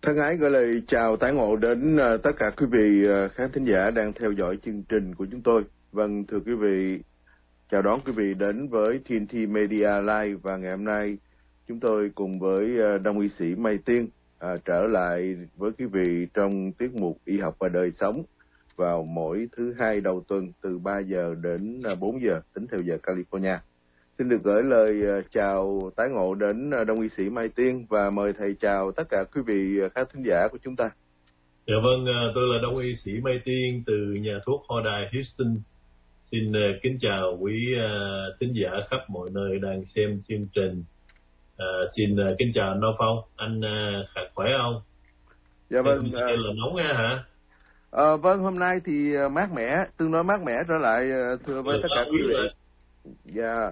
Thân ái gửi lời chào tái ngộ đến tất cả quý vị khán thính giả đang theo dõi chương trình của chúng tôi. Vâng, thưa quý vị, chào đón quý vị đến với TNT Media Live, và ngày hôm nay chúng tôi cùng với Đông y sĩ Mai Tiên trở lại với quý vị trong tiết mục Y học và đời sống vào mỗi thứ hai đầu tuần từ 3 giờ đến 4 giờ tính theo giờ California. Xin được gửi lời chào tái ngộ đến Đông y sĩ Mai Tiên và mời thầy chào tất cả quý vị khán thính giả của chúng ta. Dạ vâng, tôi là Đông y sĩ Mai Tiên từ nhà thuốc Hoa Đà Houston. Xin kính chào quý thính giả khắp mọi nơi đang xem chương trình. Xin kính chào anh Đô Phong, anh khỏe không? Dạ vâng. Là nóng á hả? Vâng, hôm nay thì mát mẻ, tương đối mát mẻ trở lại thưa với tất cả quý vị. Dạ.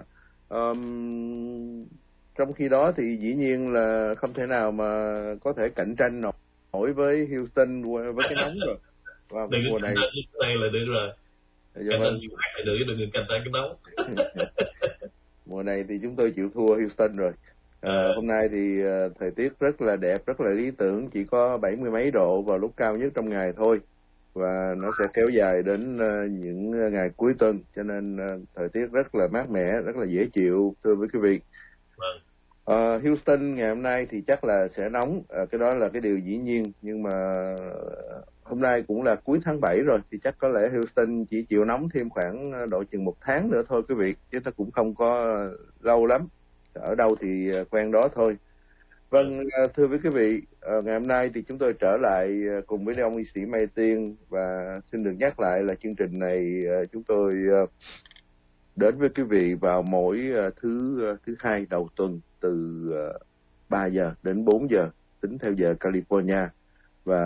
Trong khi đó thì dĩ nhiên là không thể nào mà có thể cạnh tranh nổi với Houston với cái nóng rồi. Và mùa này là được rồi. Dạ vâng. Đừng cạnh tranh cái nóng. Mùa này thì chúng tôi chịu thua Houston rồi. Hôm nay thì thời tiết rất là đẹp, rất là lý tưởng, chỉ có 70 mấy độ vào lúc cao nhất trong ngày thôi, và nó sẽ kéo dài đến những ngày cuối tuần, cho nên thời tiết rất là mát mẻ, rất là dễ chịu thưa với quý vị. Houston ngày hôm nay thì chắc là sẽ nóng, cái đó là cái điều dĩ nhiên, nhưng mà hôm nay cũng là cuối tháng 7 rồi thì chắc có lẽ Houston chỉ chịu nóng thêm khoảng độ chừng 1 tháng nữa thôi quý vị, chứ nó cũng không có lâu lắm, ở đâu thì quen đó thôi. Vâng, thưa với quý vị, ngày hôm nay thì chúng tôi trở lại cùng với ông y sĩ Mai Tiên, và xin được nhắc lại là chương trình này chúng tôi đến với quý vị vào mỗi thứ hai đầu tuần từ 3 giờ đến 4 giờ tính theo giờ California, và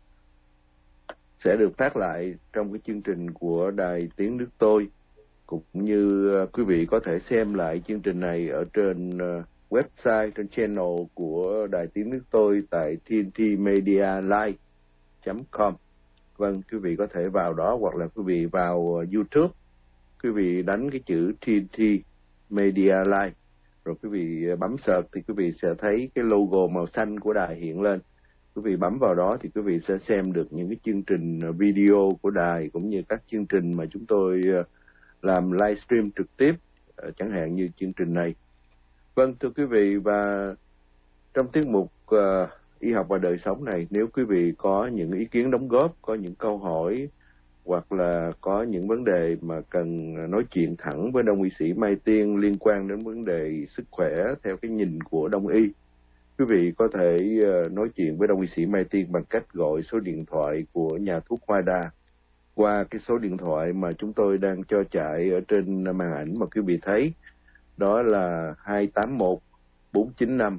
sẽ được phát lại trong cái chương trình của Đài Tiếng Nước Tôi, cũng như quý vị có thể xem lại chương trình này ở trên website, trên channel của Đài Tiếng Nước Tôi tại tntmedialive.com. Vâng, quý vị có thể vào đó, hoặc là quý vị vào YouTube, quý vị đánh cái chữ TNT Media Live, rồi quý vị bấm search thì quý vị sẽ thấy cái logo màu xanh của đài hiện lên. Quý vị bấm vào đó thì quý vị sẽ xem được những cái chương trình video của đài, cũng như các chương trình mà chúng tôi làm livestream trực tiếp, chẳng hạn như chương trình này. Vâng, thưa quý vị, và trong tiết mục Y học và đời sống này, nếu quý vị có những ý kiến đóng góp, có những câu hỏi, hoặc là có những vấn đề mà cần nói chuyện thẳng với Đông y sĩ Mai Tiên liên quan đến vấn đề sức khỏe theo cái nhìn của Đông y, quý vị có thể nói chuyện với Đông y sĩ Mai Tiên bằng cách gọi số điện thoại của nhà thuốc Hoa Đà qua cái số điện thoại mà chúng tôi đang cho chạy ở trên màn ảnh mà quý vị thấy. Đó là 281 495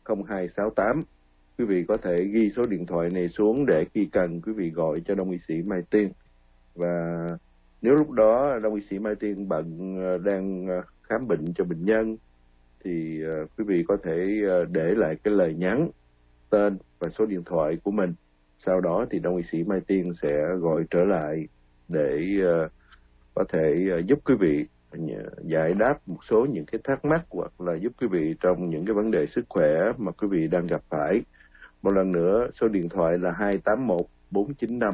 0268. Quý vị có thể ghi số điện thoại này xuống để khi cần quý vị gọi cho Đông y sĩ Mai Tiên. Và nếu lúc đó Đông y sĩ Mai Tiên bận đang khám bệnh cho bệnh nhân thì quý vị có thể để lại cái lời nhắn, tên và số điện thoại của mình. Sau đó thì Đông y sĩ Mai Tiên sẽ gọi trở lại để có thể giúp quý vị giải đáp một số những cái thắc mắc, hoặc là giúp quý vị trong những cái vấn đề sức khỏe mà quý vị đang gặp phải. Một lần nữa, số điện thoại là 281 495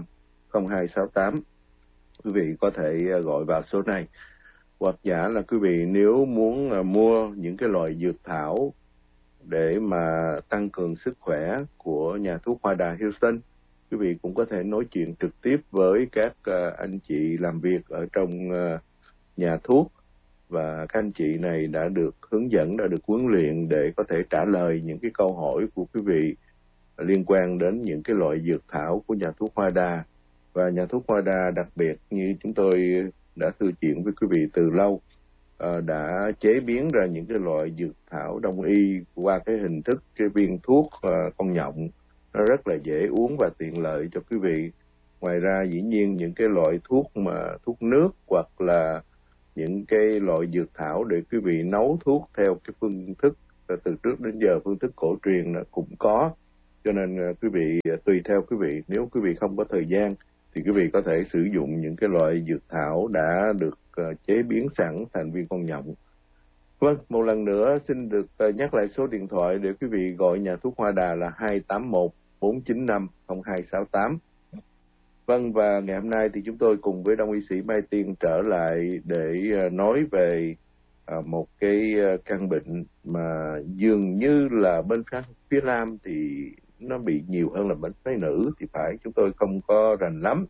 0268. Quý vị có thể gọi vào số này. Hoặc giả là quý vị nếu muốn mua những cái loại dược thảo để mà tăng cường sức khỏe của nhà thuốc Hoa Đà Houston, quý vị cũng có thể nói chuyện trực tiếp với các anh chị làm việc ở trong nhà thuốc, và các anh chị này đã được hướng dẫn, đã được huấn luyện để có thể trả lời những cái câu hỏi của quý vị liên quan đến những cái loại dược thảo của nhà thuốc Hoa Đà. Và nhà thuốc Hoa Đà đặc biệt, như chúng tôi đã thưa chuyện với quý vị từ lâu, đã chế biến ra những cái loại dược thảo đông y qua cái hình thức cái viên thuốc con nhộng, nó rất là dễ uống và tiện lợi cho quý vị. Ngoài ra dĩ nhiên những cái loại thuốc thuốc nước, hoặc là những cái loại dược thảo để quý vị nấu thuốc theo cái phương thức từ trước đến giờ, phương thức cổ truyền là cũng có. Cho nên quý vị tùy theo quý vị, nếu quý vị không có thời gian thì quý vị có thể sử dụng những cái loại dược thảo đã được chế biến sẵn thành viên con nhộng. Vâng, một lần nữa xin được nhắc lại số điện thoại để quý vị gọi nhà thuốc Hoa Đà là 281 495-0268. Vâng, và ngày hôm nay thì chúng tôi cùng với Đông y sĩ Mai Tiên trở lại để nói về một cái căn bệnh mà dường như là bên phía nam thì nó bị nhiều hơn là bên phái nữ thì phải, chúng tôi không có rành lắm.